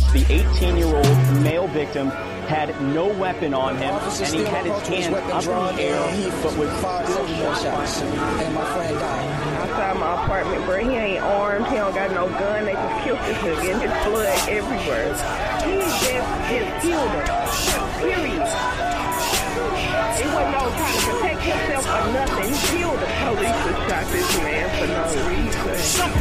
The 18-year-old male victim had no weapon on him, and he had his hand up in the air, but was still shot. And my friend died. Outside my apartment, bro, he ain't armed, he don't got no gun, they just killed this nigga, and his blood everywhere. He just killed him, period. It wasn't no trying to protect himself or nothing. He killed the police and shot this man for no reason.